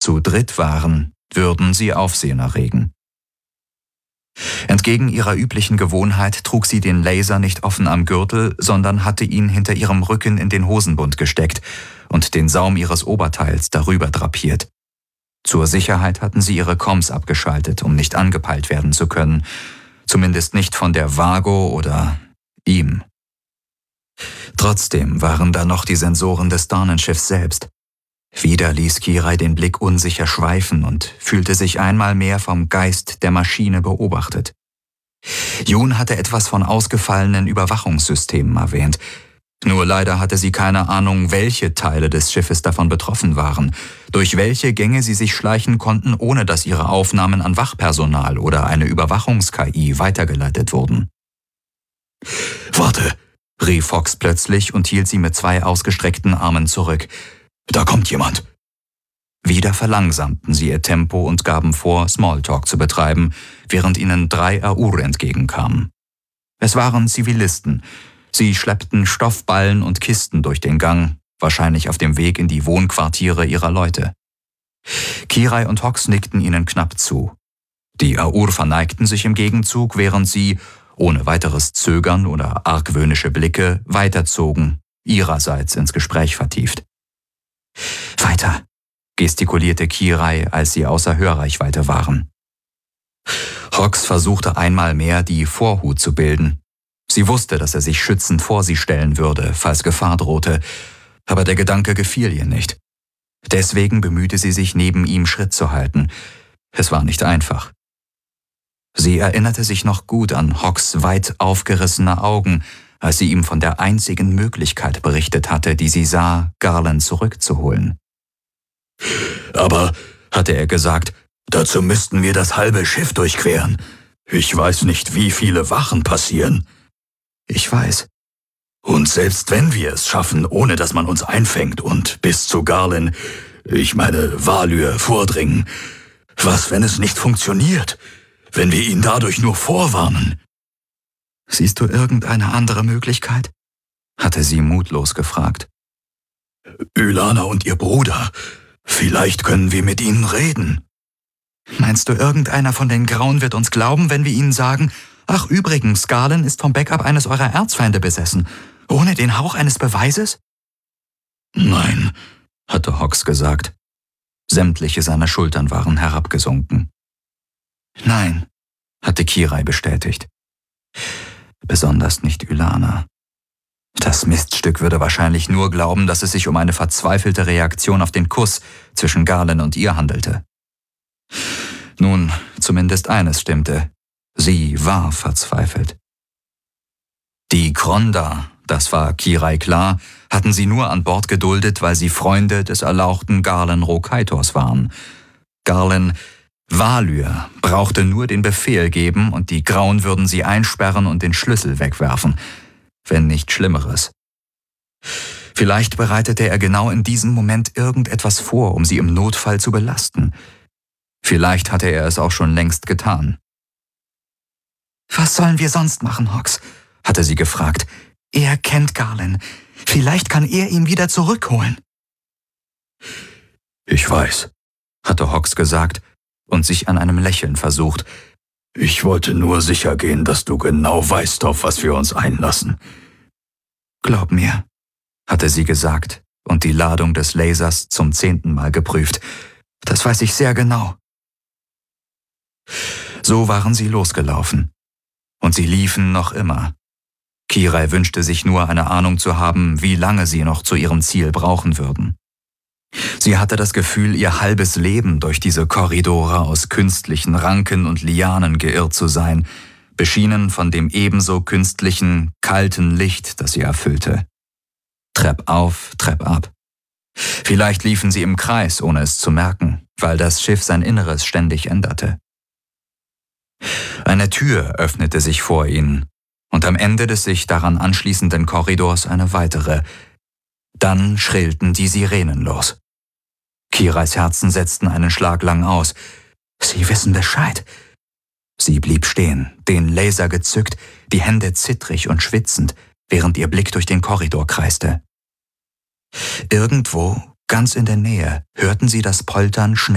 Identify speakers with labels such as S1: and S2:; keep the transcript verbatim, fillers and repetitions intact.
S1: zu dritt waren, würden sie Aufsehen erregen. Entgegen ihrer üblichen Gewohnheit trug sie den Laser nicht offen am Gürtel, sondern hatte ihn hinter ihrem Rücken in den Hosenbund gesteckt und den Saum ihres Oberteils darüber drapiert. Zur Sicherheit hatten sie ihre Comms abgeschaltet, um nicht angepeilt werden zu können, zumindest nicht von der Vago oder ihm. Trotzdem waren da noch die Sensoren des Dornenschiffs selbst. Wieder ließ Kirai den Blick unsicher schweifen und fühlte sich einmal mehr vom Geist der Maschine beobachtet. Jun hatte etwas von ausgefallenen Überwachungssystemen erwähnt. Nur leider hatte sie keine Ahnung, welche Teile des Schiffes davon betroffen waren, durch welche Gänge sie sich schleichen konnten, ohne dass ihre Aufnahmen an Wachpersonal oder eine Überwachungs-K I weitergeleitet wurden. »Warte«, rief Fox plötzlich und hielt sie mit zwei ausgestreckten Armen zurück. »Da kommt jemand.« Wieder verlangsamten sie ihr Tempo und gaben vor, Smalltalk zu betreiben, während ihnen drei Aur entgegenkamen. Es waren Zivilisten. Sie schleppten Stoffballen und Kisten durch den Gang, wahrscheinlich auf dem Weg in die Wohnquartiere ihrer Leute. Kirai und Hox nickten ihnen knapp zu. Die Aur verneigten sich im Gegenzug, während sie, ohne weiteres Zögern oder argwöhnische Blicke, weiterzogen, ihrerseits ins Gespräch vertieft. »Weiter«, gestikulierte Kirai, als sie außer Hörreichweite waren. Hox versuchte einmal mehr, die Vorhut zu bilden. Sie wusste, dass er sich schützend vor sie stellen würde, falls Gefahr drohte, aber der Gedanke gefiel ihr nicht. Deswegen bemühte sie sich, neben ihm Schritt zu halten. Es war nicht einfach. Sie erinnerte sich noch gut an Hox weit aufgerissene Augen, als sie ihm von der einzigen Möglichkeit berichtet hatte, die sie sah, Garland zurückzuholen. »Aber«, hatte er gesagt, »dazu müssten wir das halbe Schiff durchqueren. Ich weiß nicht, wie viele Wachen passieren.« »Ich weiß.« »Und selbst wenn wir es schaffen, ohne dass man uns einfängt und bis zu Garland, ich meine Valyr, vordringen, was, wenn es nicht funktioniert? Wenn wir ihn dadurch nur vorwarnen?« »Siehst du irgendeine andere Möglichkeit?« hatte sie mutlos gefragt. »Ylana und ihr Bruder. Vielleicht können wir mit ihnen reden.« »Meinst du, irgendeiner von den Grauen wird uns glauben, wenn wir ihnen sagen, ach übrigens, Garland ist vom Backup eines eurer Erzfeinde besessen, ohne den Hauch eines Beweises?« »Nein«, hatte Hox gesagt. Sämtliche seiner Schultern waren herabgesunken. »Nein«, hatte Kirai bestätigt. Besonders nicht Ylana. Das Miststück würde wahrscheinlich nur glauben, dass es sich um eine verzweifelte Reaktion auf den Kuss zwischen Garland und ihr handelte. Nun, zumindest eines stimmte. Sie war verzweifelt. Die Kronda, das war Kirai klar, hatten sie nur an Bord geduldet, weil sie Freunde des erlauchten Garland Rokaitors waren. Garland Valyr brauchte nur den Befehl geben und die Grauen würden sie einsperren und den Schlüssel wegwerfen, wenn nicht Schlimmeres. Vielleicht bereitete er genau in diesem Moment irgendetwas vor, um sie im Notfall zu belasten. Vielleicht hatte er es auch schon längst getan. »Was sollen wir sonst machen, Hox?« hatte sie gefragt. »Er kennt Garland. Vielleicht kann er ihn wieder zurückholen.« »Ich weiß«, hatte Hox gesagt und sich an einem Lächeln versucht. »Ich wollte nur sicher gehen, dass du genau weißt, auf was wir uns einlassen.« »Glaub mir«, hatte sie gesagt und die Ladung des Lasers zum zehnten Mal geprüft. »Das weiß ich sehr genau.« So waren sie losgelaufen. Und sie liefen noch immer. Kirai wünschte sich nur, eine Ahnung zu haben, wie lange sie noch zu ihrem Ziel brauchen würden. Sie hatte das Gefühl, ihr halbes Leben durch diese Korridore aus künstlichen Ranken und Lianen geirrt zu sein, beschienen von dem ebenso künstlichen, kalten Licht, das sie erfüllte. Trepp auf, Trepp ab. Vielleicht liefen sie im Kreis, ohne es zu merken, weil das Schiff sein Inneres ständig änderte. Eine Tür öffnete sich vor ihnen und am Ende des sich daran anschließenden Korridors eine weitere. Dann schrillten die Sirenen los. Kirais Herzen setzten einen Schlag lang aus. Sie wissen Bescheid. Sie blieb stehen, den Laser gezückt, die Hände zittrig und schwitzend, während ihr Blick durch den Korridor kreiste. Irgendwo, ganz in der Nähe, hörten sie das Poltern schnell